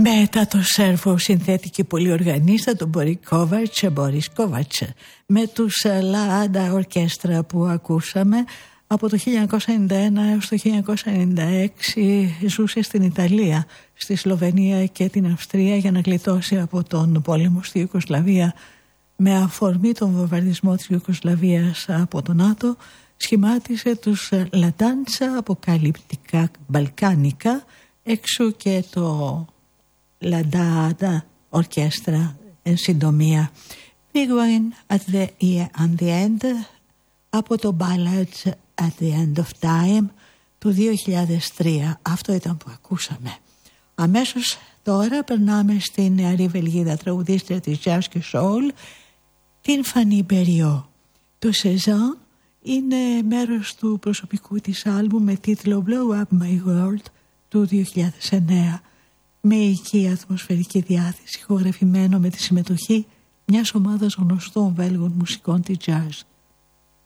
Μετά το Σέρβο συνθέτη πολυοργανίστα τον Μπορίς Κόβατς με τους Λαάντα Ορκέστρα που ακούσαμε. Από το 1991 έως το 1996 ζούσε στην Ιταλία, στη Σλοβενία και την Αυστρία για να γλιτώσει από τον πόλεμο στη Ιουγκοσλαβία. Με αφορμή τον βομβαρδισμό της Ιουγκοσλαβίας από το ΝΑΤΟ σχημάτισε τους La Danza Apocalittica Balcanica, εξού και το Λαντάντα Ορκέστρα εν συντομία. Figuring at the end από το Ballads at the End of Time του 2003. Αυτό ήταν που ακούσαμε. Αμέσως τώρα περνάμε στην νεαρή Βελγίδα τραγουδίστρια της jazz και soul, την Φανή Μπεριό. Το Σεζάν είναι μέρος του προσωπικού της άλμπου με τίτλο Blow Up My World του 2009, με οικία ατμοσφαιρική διάθεση, ηχογραφημένο με τη συμμετοχή μιας ομάδας γνωστών Βέλγων μουσικών της jazz.